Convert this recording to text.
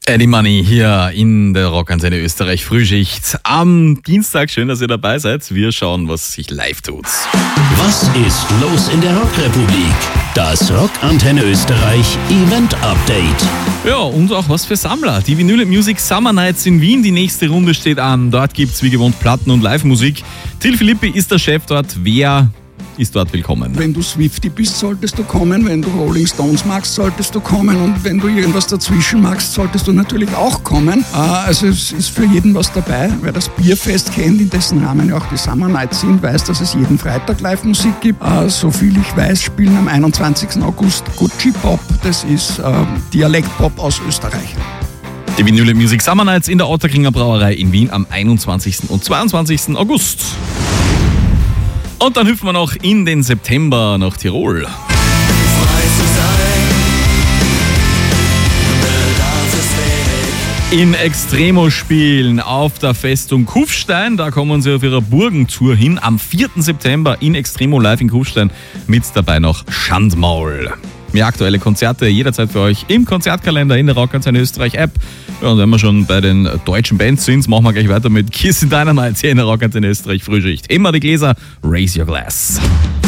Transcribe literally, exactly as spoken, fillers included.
Eddie Money hier in der Rockantenne Österreich Frühschicht am Dienstag. Schön, dass ihr dabei seid. Wir schauen, was sich live tut. Was ist los in der Rockrepublik? Das Rockantenne Österreich Event Update. Ja, und auch was für Sammler. Die Vinyl Music Summer Nights in Wien, die nächste Runde steht an. Dort gibt's wie gewohnt Platten und Live-Musik. Till Filippi ist der Chef dort. Wer ist dort willkommen? Wenn du Swiftie bist, solltest du kommen. Wenn du Rolling Stones magst, solltest du kommen. Und wenn du irgendwas dazwischen magst, solltest du natürlich auch kommen. Also es ist für jeden was dabei. Wer das Bierfest kennt, in dessen Rahmen ja auch die Summer Nights sind, weiß, dass es jeden Freitag Live-Musik gibt. Soviel ich weiß, spielen am einundzwanzigsten August Gucci Pop. Das ist Dialektpop aus Österreich. Die Vinyl Music Summer Nights in der Ottakringer Brauerei in Wien am einundzwanzigsten und zweiundzwanzigsten August. Und dann hüpfen wir noch in den September nach Tirol. In Extremo spielen auf der Festung Kufstein. Da kommen sie auf ihrer Burgentour hin. Am vierten September in Extremo live in Kufstein. Mit dabei noch Schandmaul. Mehr aktuelle Konzerte jederzeit für euch im Konzertkalender in der Rockantenne Österreich App. Ja, und wenn wir schon bei den deutschen Bands sind, machen wir gleich weiter mit Kiss in Dynamite hier in der Rockantenne Österreich Frühschicht. Immer die Gläser, raise your glass.